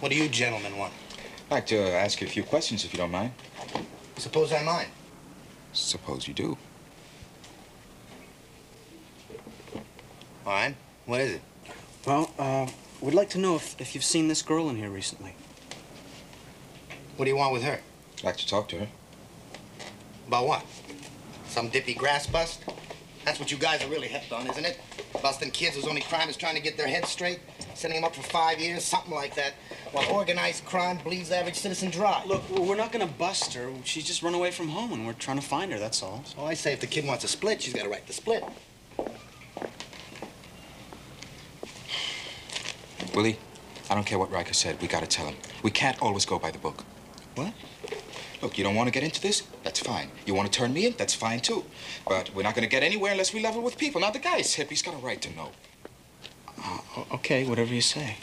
What do you gentlemen want? I'd like to ask you a few questions, if you don't mind. Suppose I mind. Suppose you do. All right. What is it? Well, we'd like to know if you've seen this girl in here recently. What do you want with her? I'd like to talk to her. About what? Some dippy grass bust? That's what you guys are really hep on, isn't it? Busting kids whose only crime is trying to get their heads straight, sending them up for 5 years, something like that, while organized crime bleeds the average citizen dry. Look, we're not gonna bust her. She's just run away from home, and we're trying to find her, that's all. So I say if the kid wants a split, she's got a right to split. Willie, I don't care what Riker said. We gotta tell him. We can't always go by the book. What? Look, you don't want to get into this? That's fine. You want to turn me in? That's fine, too. But we're not going to get anywhere unless we level with people. Now, the guy's hip. He's got a right to know. Okay, whatever you say.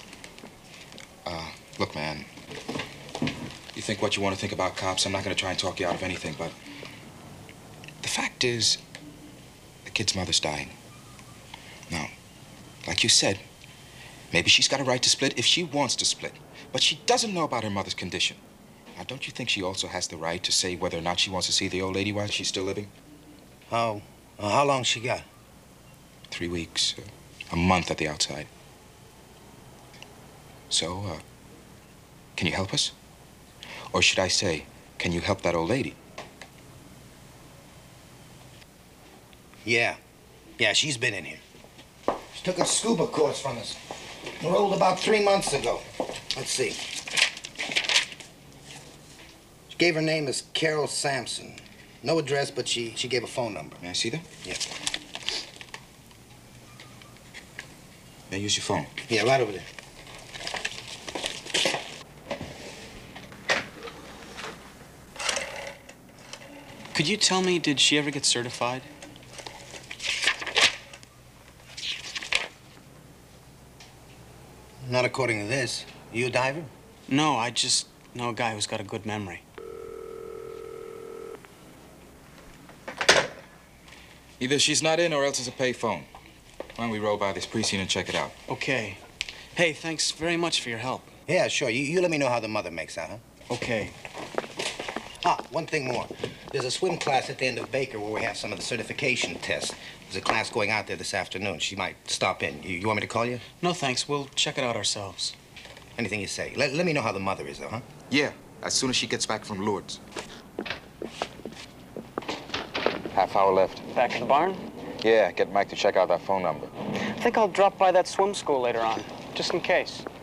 Look, man. You think what you want to think about cops. I'm not going to try and talk you out of anything, but the fact is, the kid's mother's dying. Now, like you said, maybe she's got a right to split if she wants to split. But she doesn't know about her mother's condition. Now, don't you think she also has the right to say whether or not she wants to see the old lady while she's still living? How long she got? 3 weeks, a month at the outside. So, can you help us? Or should I say, can you help that old lady? Yeah, she's been in here. She took a scuba course from us. Enrolled about 3 months ago. Let's see. She gave her name as Carol Sampson. No address, but she gave a phone number. May I see them? Yeah. May I use your phone? Yeah, right over there. Could you tell me, did she ever get certified? Not according to this. You a diver? No, I just know a guy who's got a good memory. Either she's not in or else it's a pay phone. Why don't we roll by this precinct and check it out? Okay. Hey, thanks very much for your help. Yeah, sure. You let me know how the mother makes out, huh? Okay. One thing more. There's a swim class at the end of Baker where we have some of the certification tests. There's a class going out there this afternoon. She might stop in. You want me to call you? No, thanks. We'll check it out ourselves. Anything you say. Let me know how the mother is, though, huh? Yeah, as soon as she gets back from Lourdes. Half hour left. Back at the barn? Yeah, get Mike to check out that phone number. I think I'll drop by that swim school later on, just in case.